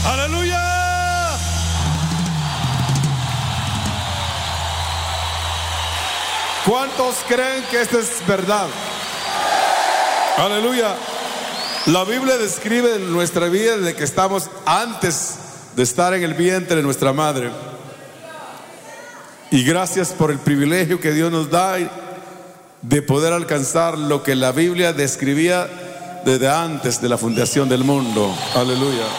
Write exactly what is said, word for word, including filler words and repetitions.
Aleluya. ¿Cuántos creen que esto es verdad? Aleluya. La Biblia describe nuestra vida desde que estamos antes de estar en el vientre de nuestra madre. Y gracias por el privilegio que Dios nos da de poder alcanzar lo que la Biblia describía desde antes de la fundación del mundo. Aleluya.